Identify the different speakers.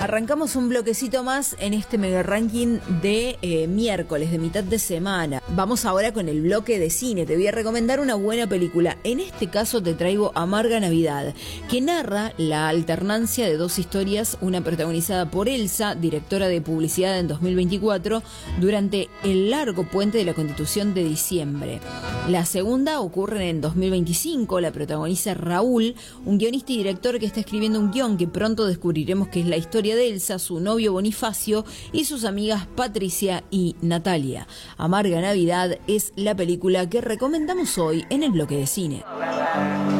Speaker 1: Arrancamos un bloquecito más en este mega ranking de miércoles, de mitad de semana. Vamos ahora con el bloque de cine. Te voy a recomendar una buena película. En este caso te traigo Amarga Navidad, que narra la alternancia de dos historias, una protagonizada por Elsa, directora de publicidad en 2024, durante el largo puente de la Constitución de diciembre. La segunda ocurre en 2025, la protagoniza Raúl, un guionista y director que está escribiendo un guión que pronto descubriremos que es la historia de Elsa, su novio Bonifacio y sus amigas Patricia y Natalia. Amarga Navidad es la película que recomendamos hoy en el bloque de cine.